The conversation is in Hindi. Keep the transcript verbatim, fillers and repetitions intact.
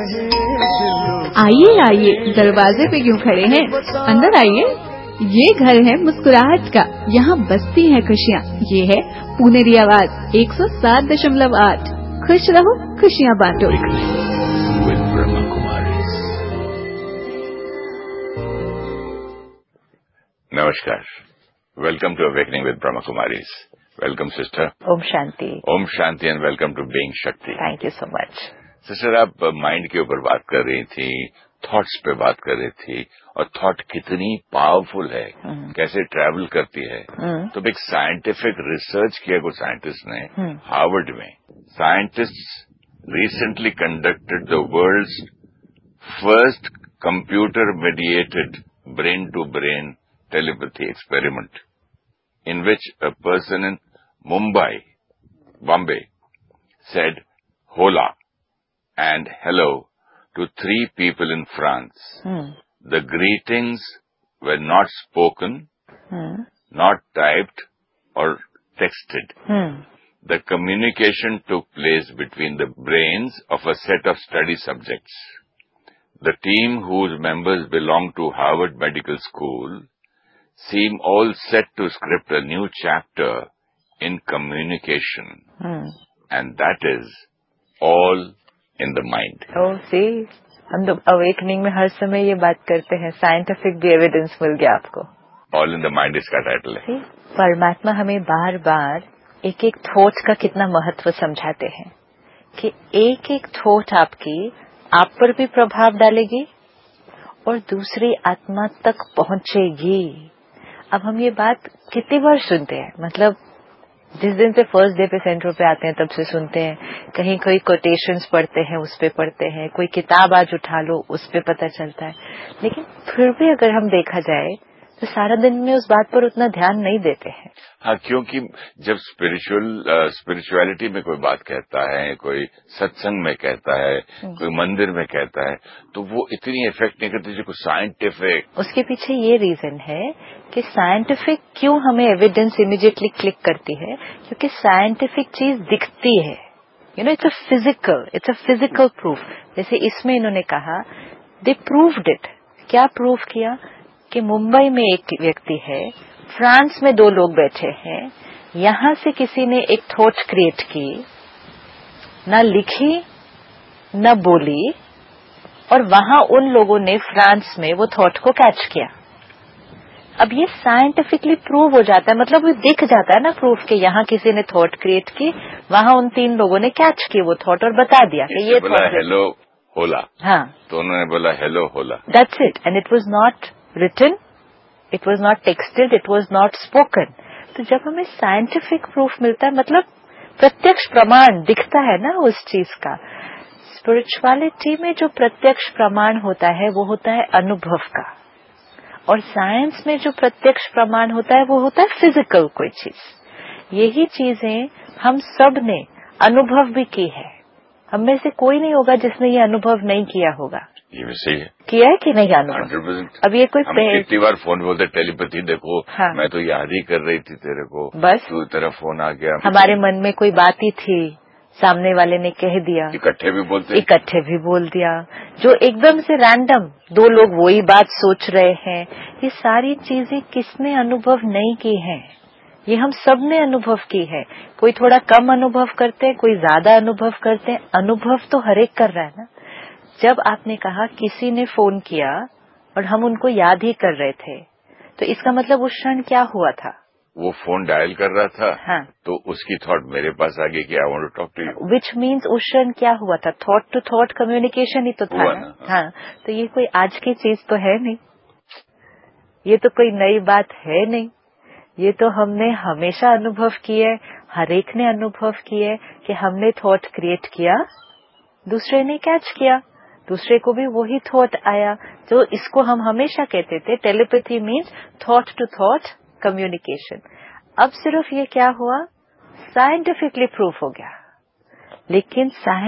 आइए आइए, दरवाजे पे क्यों खड़े हैं, अंदर आइए। ये घर है मुस्कुराहट का, यहाँ बसती हैं खुशियाँ। ये है पुनेरी आवाज एक सौ सात दशमलव आठ। खुश रहो, खुशियाँ बांटो। नमस्कार, welcome to awakening with Brahma Kumaris. Welcome sister. Om Shanti. Om Shanti and welcome to being शक्ति। Thank you so much. Sister, आप माइंड के ऊपर बात कर रही थी, थॉट्स पे बात कर रही थी, और थॉट कितनी पावरफुल है, कैसे ट्रैवल करती है। तो एक साइंटिफिक रिसर्च किया कुछ साइंटिस्ट ने हार्वर्ड में। Scientist recently conducted the world's first computer mediated brain to brain telepathy experiment, in which a person in Mumbai, Bombay, said hola and hello to three people in France. Hmm. The greetings were not spoken, hmm. not typed or texted. Hmm. The communication took place between the brains of a set of study subjects. The team, whose members belong to Harvard Medical School, seem all set to script a new chapter in communication. Hmm. And that is all in the mind. Oh, see, हम तो अवेकनिंग में हर समय ये बात करते हैं, साइंटिफिक भी एविडेंस मिल गया आपको। All in the mind इसका टाइटल है। परमात्मा हमें बार बार एक एक थॉट का कितना महत्व समझाते हैं कि एक एक थॉट आपकी आप पर भी प्रभाव डालेगी और दूसरी आत्मा तक पहुंचेगी। अब हम ये बात कितनी बार सुनते हैं, मतलब जिस दिन से फर्स्ट डे पे सेंटर पे आते हैं तब से सुनते हैं, कहीं कोई कोटेशंस पढ़ते हैं उस पे पढ़ते हैं, कोई किताब आज उठा लो उस पे पता चलता है। लेकिन फिर भी अगर हम देखा जाए तो सारा दिन में उस बात पर उतना ध्यान नहीं देते हैं। हाँ, क्योंकि जब स्पिरिचुअल स्पिरिचुअलिटी में कोई बात कहता है, कोई सत्संग में कहता है, कोई मंदिर में कहता है, तो वो इतनी इफेक्ट नहीं करती जो कुछ साइंटिफिक। उसके पीछे ये रीजन है कि साइंटिफिक क्यों हमें एविडेंस इमीडिएटली क्लिक करती है, क्योंकि साइंटिफिक चीज दिखती है। You know, it's a physical it's a physical proof. जैसे इसमें इन्होंने कहा दे प्रूव्ड इट। क्या प्रूफ किया कि मुंबई में एक व्यक्ति है, फ्रांस में दो लोग बैठे हैं, यहां से किसी ने एक थॉट क्रिएट की, न लिखी न बोली, और वहां उन लोगों ने फ्रांस में वो थॉट को कैच किया। अब ये साइंटिफिकली प्रूव हो जाता है, मतलब वो दिख जाता है ना प्रूफ के यहाँ किसी ने थॉट क्रिएट की, वहां उन तीन लोगों ने कैच की वो थॉट और बता दिया कि ये बोला हेलो होला। हाँ, तो उन्होंने बोला हेलो होला। That's it, and it was not written, it was not texted, it was not spoken. तो जब हमें साइंटिफिक प्रूफ मिलता है, मतलब प्रत्यक्ष प्रमाण दिखता है ना उस चीज का। स्पिरिचुअलिटी में जो प्रत्यक्ष प्रमाण होता है वो होता है अनुभव का, और साइंस में जो प्रत्यक्ष प्रमाण होता है वो होता है फिजिकल कोई चीज। यही चीजें हम सब ने अनुभव भी की है। हम में से कोई नहीं होगा जिसने ये अनुभव नहीं किया होगा। ये भी सही है। किया है कि नहीं अनुभव? Hundred percent. अब ये कोई कितनी बार फोन बोलते टेलीपैथी देखो। हाँ। मैं तो याद ही कर रही थी तेरे को, बस तू तेरा फोन आ गया। हमारे मन में कोई बात ही थी, सामने वाले ने कह दिया, इकट्ठे भी बोलते इकट्ठे भी बोल दिया, जो एकदम से रैंडम दो लोग वही बात सोच रहे हैं। ये सारी चीजें किसने अनुभव नहीं की हैं? ये हम सब ने अनुभव की है। कोई थोड़ा कम अनुभव करते हैं, कोई ज्यादा अनुभव करते हैं। अनुभव तो हर एक कर रहा है ना। जब आपने कहा किसी ने फोन किया और हम उनको याद ही कर रहे थे, तो इसका मतलब उस क्षण क्या हुआ था? वो फोन डायल कर रहा था। हाँ। तो उसकी थॉट मेरे पास आ गई कि I want to talk to you, which means उस क्षण क्या हुआ था? थॉट टू थॉट कम्युनिकेशन ही तो था ना। ना। हाँ, तो ये कोई आज की चीज तो है नहीं, ये तो कोई नई बात है नहीं, ये तो हमने हमेशा अनुभव की है। हर एक ने अनुभव की है कि हमने थॉट क्रिएट किया, दूसरे ने कैच किया, दूसरे को भी वही थॉट आया। तो इसको हम हमेशा कहते थे telepathy means thought to thought communication. अब सिर्फ ये क्या हुआ, साइंटिफिकली प्रूफ हो गया। लेकिन साइंस